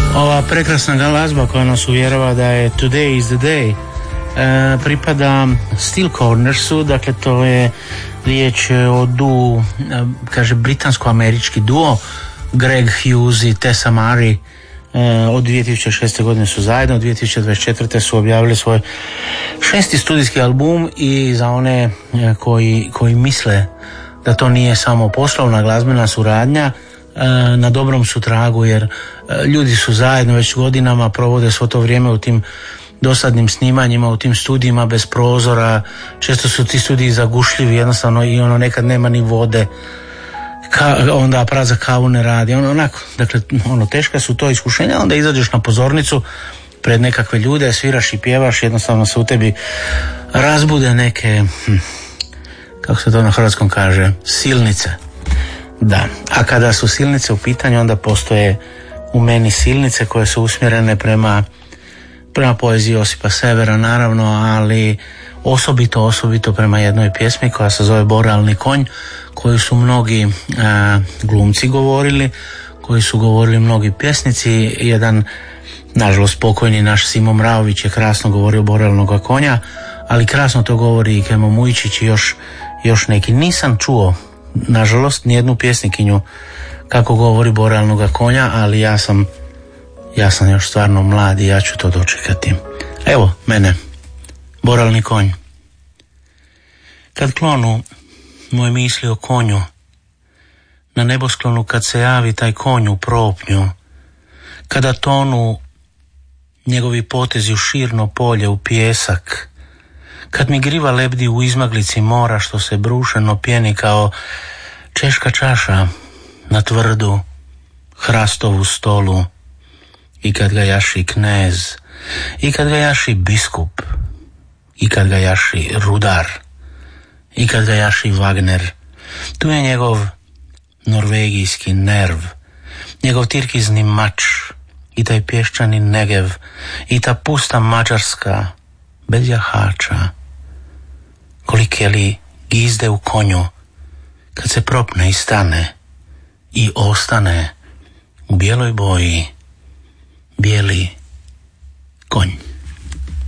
Ova prekrasna glazba koja nas uvjerava da je Today is the day pripada Steel Cornersu, dakle to je riječ o duo, kaže britansko-američki duo, Greg Hughes i Tessa Murray. Od 2006. godine su zajedno, od 2024. su objavili svoj 6. studijski album i za one koji misle da to nije samo poslovna glazbena suradnja, na dobrom su tragu, jer ljudi su zajedno već godinama, provode svo to vrijeme u tim dosadnim snimanjima, u tim studijima bez prozora, često su ti studiji zagušljivi jednostavno i nekad nema ni vode, onda aparat za kavu ne radi, dakle teška su to iskušenja, onda izađeš na pozornicu pred nekakve ljude, sviraš i pjevaš, jednostavno se u tebi razbude neke, kako se to na hrvatskom kaže, silnice. Da, a kada su silnice u pitanju, onda postoje u meni silnice koje su usmjerene prema poeziji Josipa Severa, naravno, ali osobito prema jednoj pjesmi koja se zove Borealni konj, koju su mnogi glumci govorili, koji su govorili mnogi pjesnici. Jedan, nažalost pokojni naš Simo Mraović je krasno govorio Borealnoga konja, ali krasno to govori i Kemo Mujičić i još neki. Nisam čuo, nažalost, nijednu pjesnikinju kako govori Borealnoga konja, ali ja sam još stvarno mlad i ja ću to dočekati. Evo mene, Borealni konj. Kad klonu moje misli o konju, na nebosklonu kad se javi taj konj u propnju, kada tonu njegovi potezi u širno polje, u pijesak, kad mi griva lebdi u izmaglici mora što se brušeno pjeni kao češka čaša na tvrdu hrastovu stolu, i kad ga jaši knez, i kad ga jaši biskup, i kad ga jaši rudar, i kad ga jaši Wagner, tu je njegov norvegijski nerv, njegov tirkizni mač, i taj pješčani Negev, i ta pusta Mađarska bez jahača, kolike li gizde u konju kad se propne i stane i ostane u bijeloj boji bijeli konj.